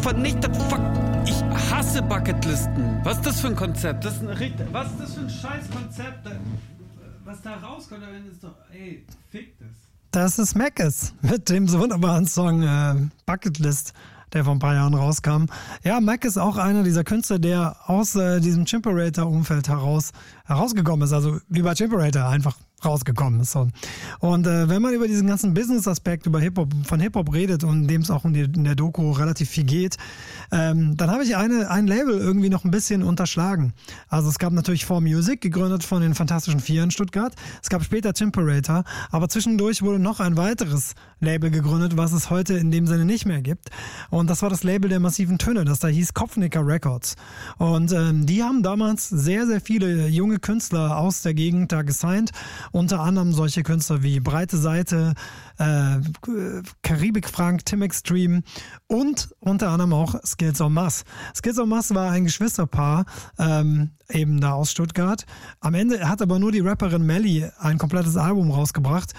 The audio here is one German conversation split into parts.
vernichtet. Fuck. Ich hasse Bucketlisten. Was ist das für ein Konzept? Was ist das für ein Scheiß-Konzept? Was da rauskommt, ist doch, ey, fick das. Das ist Mackes mit dem so wunderbaren Song Bucketlist, der vor ein paar Jahren rauskam. Ja, Mac ist auch einer dieser Künstler, der aus diesem Chimperator-Umfeld herausgekommen ist. Also wie bei Chimperator einfach rausgekommen ist. So. Und wenn man über diesen ganzen Business-Aspekt von Hip-Hop redet und dem es auch in der Doku relativ viel geht, dann habe ich ein Label irgendwie noch ein bisschen unterschlagen. Also es gab natürlich 4Music, gegründet von den Fantastischen Vier in Stuttgart. Es gab später Chimperator, aber zwischendurch wurde noch ein weiteres Label gegründet, was es heute in dem Sinne nicht mehr gibt. Und das war das Label der Massiven Töne, das da hieß Kopfnicker Records. Und die haben damals sehr, sehr viele junge Künstler aus der Gegend da gesigned. Unter anderem solche Künstler wie Breite Seite, Karibik Frank, Tim Extreme und unter anderem auch Skills en Masse. Skills en Masse war ein Geschwisterpaar, eben da aus Stuttgart. Am Ende hat aber nur die Rapperin Melly ein komplettes Album rausgebracht.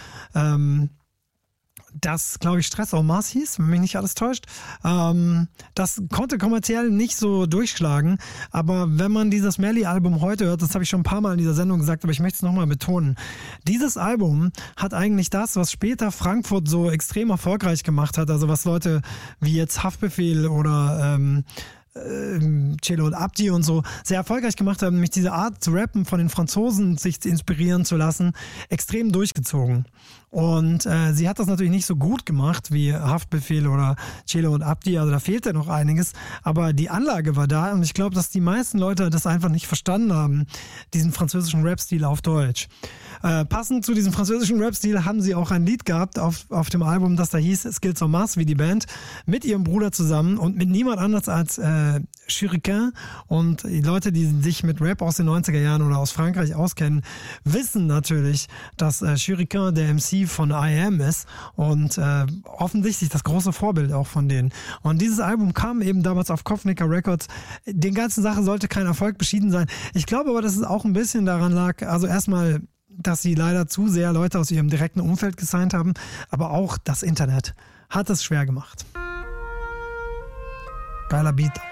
Das, glaube ich, Stress en Masse hieß, wenn mich nicht alles täuscht. Das konnte kommerziell nicht so durchschlagen, aber wenn man dieses Melly-Album heute hört, das habe ich schon ein paar Mal in dieser Sendung gesagt, aber ich möchte es nochmal betonen, dieses Album hat eigentlich das, was später Frankfurt so extrem erfolgreich gemacht hat, also was Leute wie jetzt Haftbefehl oder Cello und Abdi und so sehr erfolgreich gemacht haben, nämlich diese Art zu rappen von den Franzosen sich inspirieren zu lassen, extrem durchgezogen. Und sie hat das natürlich nicht so gut gemacht wie Haftbefehl oder Cello und Abdi, also da fehlte noch einiges, aber die Anlage war da und ich glaube, dass die meisten Leute das einfach nicht verstanden haben, diesen französischen Rap-Stil auf Deutsch. Passend zu diesem französischen Rap-Stil haben sie auch ein Lied gehabt auf dem Album, das da hieß Skills en Masse, wie die Band, mit ihrem Bruder zusammen und mit niemand anders als Shuriken. Und die Leute, die sich mit Rap aus den 90er Jahren oder aus Frankreich auskennen, wissen natürlich, dass Shuriken der MC von I.Am ist und offensichtlich das große Vorbild auch von denen. Und dieses Album kam eben damals auf Kopfnicker Records. Den ganzen Sache sollte kein Erfolg beschieden sein. Ich glaube aber, dass es auch ein bisschen daran lag, also erstmal, dass sie leider zu sehr Leute aus ihrem direkten Umfeld gesigned haben, aber auch das Internet hat es schwer gemacht. Geiler Beat.